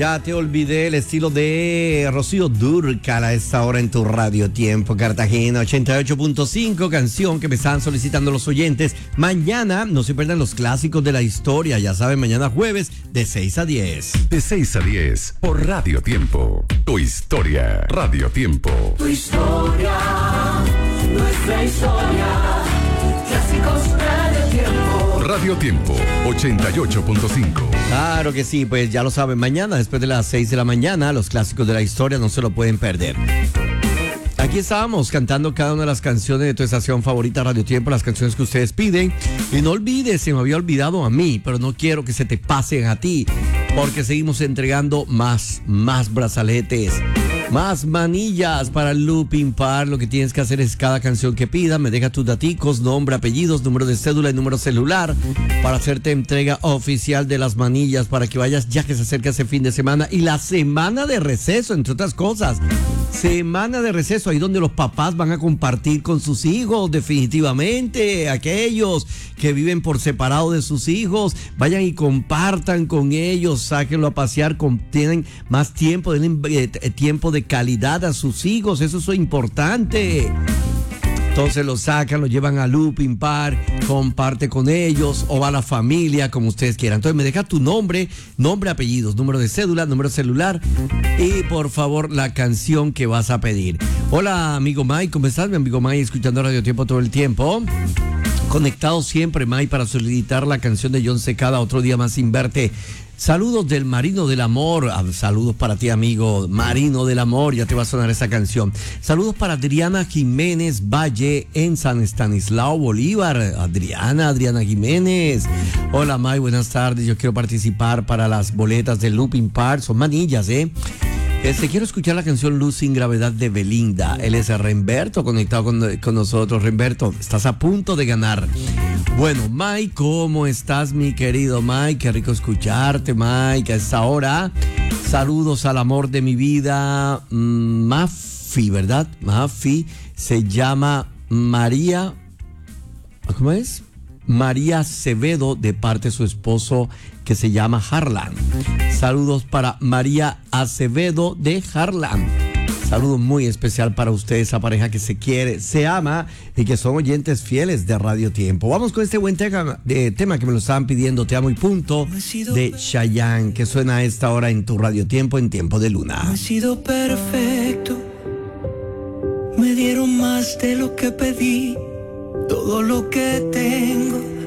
Ya te olvidé el estilo de Rocío Dúrcal a esta hora en tu Radio Tiempo Cartagena 88.5, canción que me están solicitando los oyentes. Mañana no se pierdan los clásicos de la historia, ya saben, mañana jueves de 6 a 10. De 6 a 10 por Radio Tiempo. Tu historia, Radio Tiempo. Tu historia, nuestra historia, clásicos Radio Tiempo. Radio Tiempo 88.5. Claro que sí, pues ya lo saben, mañana después de las 6 de la mañana, los clásicos de la historia no se lo pueden perder. Aquí estábamos cantando cada una de las canciones de tu estación favorita Radio Tiempo, las canciones que ustedes piden. Y no olvides, se me había olvidado a mí, pero no quiero que se te pasen a ti, porque seguimos entregando más brazaletes, más manillas para el Looping Par. Lo que tienes que hacer es cada canción que pidas, me deja tus daticos, nombre, apellidos, número de cédula y número celular para hacerte entrega oficial de las manillas para que vayas ya que se acerca ese fin de semana y la semana de receso, entre otras cosas. Semana de receso, ahí donde los papás van a compartir con sus hijos, definitivamente. Aquellos que viven por separado de sus hijos, vayan y compartan con ellos, sáquenlo a pasear, tienen más tiempo, denle tiempo de calidad a sus hijos, eso es importante. Entonces lo sacan, lo llevan a Looping Par, comparte con ellos o va a la familia, como ustedes quieran. Entonces me deja tu nombre, apellidos, número de cédula, número celular y por favor la canción que vas a pedir. Hola amigo Mike, ¿cómo estás mi amigo Mike? Escuchando Radio Tiempo todo el tiempo. Conectado siempre Mike para solicitar la canción de John Secada, Otro Día Más Sin Verte. Saludos del Marino del Amor. Saludos para ti, amigo Marino del Amor. Ya te va a sonar esa canción. Saludos para Adriana Jiménez Valle en San Estanislao, Bolívar. Adriana Jiménez. Hola, May, buenas tardes. Yo quiero participar para las boletas de Looping Park. Son manillas, quiero escuchar la canción Luz sin Gravedad de Belinda. Él es Remberto, conectado con nosotros. Remberto, estás a punto de ganar. Bueno, Mike, ¿cómo estás, mi querido Mike? Qué rico escucharte, Mike, a esta hora. Saludos al amor de mi vida, Mafi, ¿verdad? Mafi, se llama María, ¿cómo es? María Acevedo, de parte de su esposo, que se llama Harlan. Saludos para María Acevedo de Harlan. Saludo muy especial para ustedes, esa pareja que se quiere, se ama y que son oyentes fieles de Radio Tiempo. Vamos con este buen tema que me lo estaban pidiendo, Te Amo y Punto, de Chayanne, que suena a esta hora en tu Radio Tiempo, en Tiempo de Luna. No he sido perfecto, me dieron más de lo que pedí, todo lo que tengo